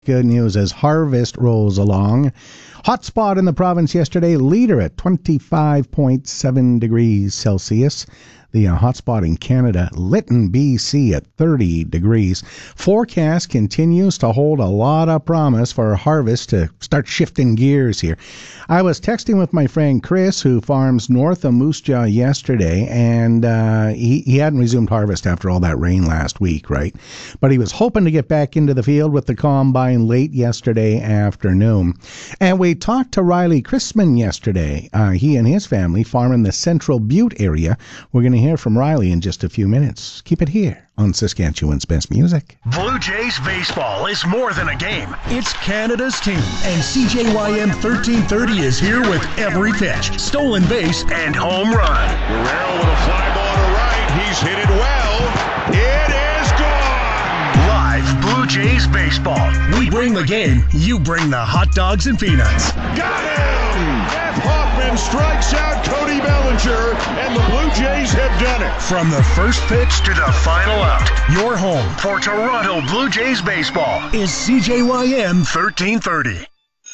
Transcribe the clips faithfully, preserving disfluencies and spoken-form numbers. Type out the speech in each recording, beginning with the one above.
Good news as harvest rolls along. Hot spot in the province yesterday, Leader at twenty-five point seven degrees Celsius. The uh, hot spot in Canada, Lytton, B C at thirty degrees. Forecast continues to hold a lot of promise for harvest to start shifting gears here. I was texting with my friend Chris, who farms north of Moose Jaw yesterday, and uh, he, he hadn't resumed harvest after all that rain last week, right? But he was hoping to get back into the field with the combine late yesterday afternoon. And we talked to Riley Chrisman yesterday. Uh, he and his family farm in the Central Butte area. We're going to hear from Riley in just a few minutes. Keep it here on Saskatchewan's Best Music. Blue Jays baseball is more than a game. It's Canada's team. And C J Y M thirteen thirty is here with every pitch, stolen base, and home run. Guerrero with a fly ball to right. He's hit it well. It is gone. Live Blue Jays baseball. We bring the game. You bring the hot dogs and peanuts. Got him! Jeff Hoffman strikes out Cody Bellinger, and the Blue Jays have done it. From the first pitch to the final out, your home for Toronto Blue Jays baseball is C J Y M thirteen thirty.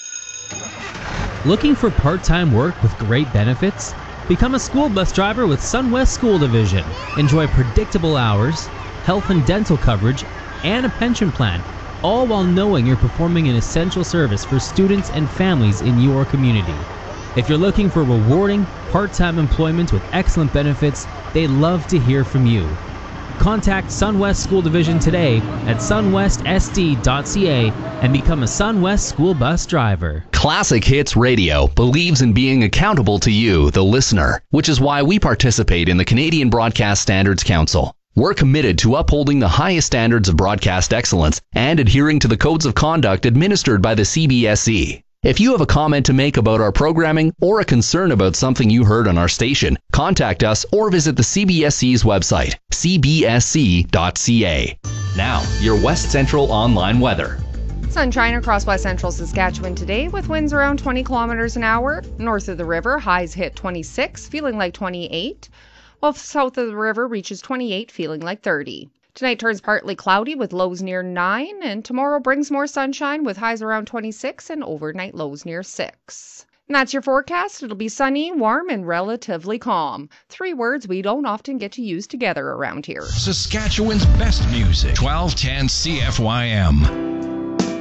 Looking for part-time work with great benefits? Become a school bus driver with SunWest School Division. Enjoy predictable hours, health and dental coverage, and a pension plan, all while knowing you're performing an essential service for students and families in your community. If you're looking for rewarding, part-time employment with excellent benefits, they'd love to hear from you. Contact SunWest School Division today at sunwest s d dot c a and become a SunWest school bus driver. Classic Hits Radio believes in being accountable to you, the listener, which is why we participate in the Canadian Broadcast Standards Council. We're committed to upholding the highest standards of broadcast excellence and adhering to the codes of conduct administered by the C B S C. If you have a comment to make about our programming or a concern about something you heard on our station, contact us or visit the C B S C's website, c b s c dot c a. Now, your West Central online weather. Sunshine across West Central Saskatchewan today with winds around twenty kilometers an hour. North of the river, highs hit twenty-six, feeling like twenty-eight, while south of the river reaches twenty-eight, feeling like thirty. Tonight turns partly cloudy with lows near nine, and tomorrow brings more sunshine with highs around twenty-six and overnight lows near six. And that's your forecast. It'll be sunny, warm, and relatively calm. Three words we don't often get to use together around here. Saskatchewan's best music, twelve ten C F Y M.